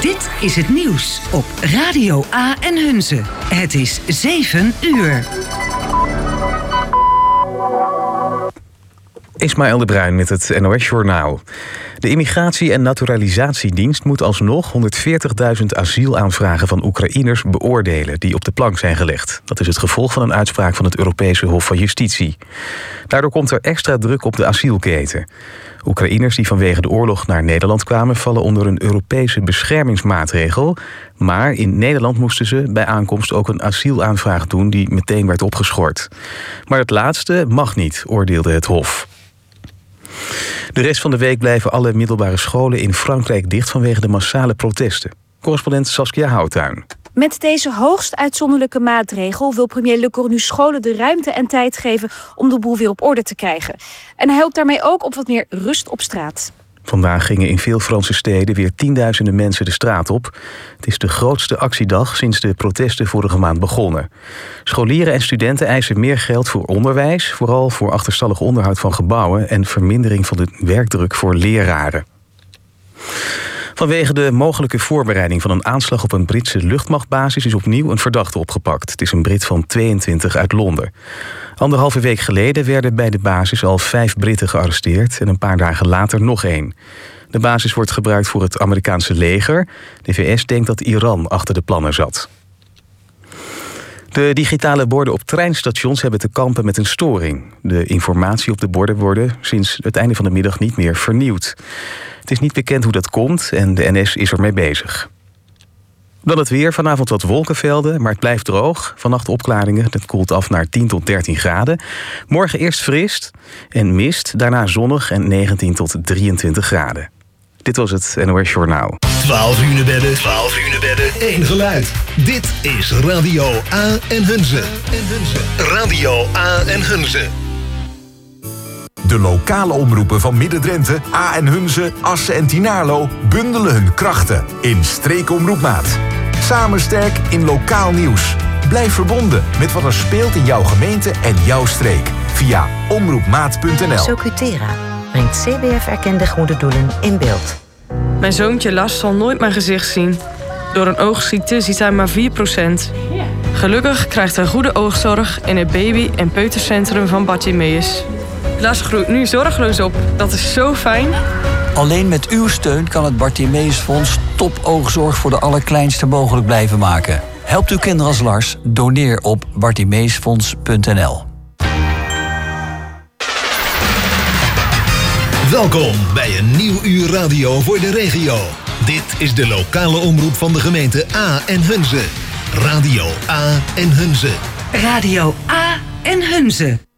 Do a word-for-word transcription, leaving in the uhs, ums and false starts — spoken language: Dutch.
Dit is het nieuws op Radio A en Hunze. Het is zeven uur. Ismaël de Bruin met het N O S-journaal. De Immigratie- en Naturalisatiedienst moet alsnog honderdveertigduizend asielaanvragen van Oekraïners beoordelen die op de plank zijn gelegd. Dat is het gevolg van een uitspraak van het Europese Hof van Justitie. Daardoor komt er extra druk op de asielketen. Oekraïners die vanwege de oorlog naar Nederland kwamen vallen onder een Europese beschermingsmaatregel. Maar in Nederland moesten ze bij aankomst ook een asielaanvraag doen die meteen werd opgeschort. Maar het laatste mag niet, oordeelde het Hof. De rest van de week blijven alle middelbare scholen in Frankrijk dicht vanwege de massale protesten. Correspondent Saskia Houttuin. Met deze hoogst uitzonderlijke maatregel wil premier Le Cornu scholen de ruimte en tijd geven om de boel weer op orde te krijgen. En hij hoopt daarmee ook op wat meer rust op straat. Vandaag gingen in veel Franse steden weer tienduizenden mensen de straat op. Het is de grootste actiedag sinds de protesten vorige maand begonnen. Scholieren en studenten eisen meer geld voor onderwijs, vooral voor achterstallig onderhoud van gebouwen en vermindering van de werkdruk voor leraren. Vanwege de mogelijke voorbereiding van een aanslag op een Britse luchtmachtbasis is opnieuw een verdachte opgepakt. Het is een Brit van tweeëntwintig uit Londen. Anderhalve week geleden werden bij de basis al vijf Britten gearresteerd en een paar dagen later nog één. De basis wordt gebruikt voor het Amerikaanse leger. De V S denkt dat Iran achter de plannen zat. De digitale borden op treinstations hebben te kampen met een storing. De informatie op de borden worden sinds het einde van de middag niet meer vernieuwd. Het is niet bekend hoe dat komt en de N S is ermee bezig. Dan het weer. Vanavond wat wolkenvelden, maar het blijft droog. Vannacht opklaringen. Het koelt af naar tien tot dertien graden. Morgen eerst fris en mist. Daarna zonnig en negentien tot drieëntwintig graden. Dit was het N O S-journaal. twaalf uur bedden, twaalf uur bedden, één geluid. Dit is Radio A en Hunze. Radio A en Hunze. De lokale omroepen van Midden-Drenthe, A en Hunze, Assen en Tynaarlo bundelen hun krachten in Streekomroepmaat. Samen sterk in lokaal nieuws. Blijf verbonden met wat er speelt in jouw gemeente en jouw streek via omroepmaat punt n l. Socutera brengt C B F-erkende goede doelen in beeld. Mijn zoontje Lars zal nooit mijn gezicht zien. Door een oogziekte ziet hij maar vier procent. Gelukkig krijgt hij goede oogzorg in het baby- en peutercentrum van Bartimeus. Lars groeit nu zorgeloos op. Dat is zo fijn. Alleen met uw steun kan het Bartimeusfonds topoogzorg voor de allerkleinste mogelijk blijven maken. Helpt uw kinderen als Lars? Doneer op bartimeusfonds punt n l. Welkom bij een nieuw uur radio voor de regio. Dit is de lokale omroep van de gemeente A en Hunze. Radio A en Hunze. Radio A en Hunze.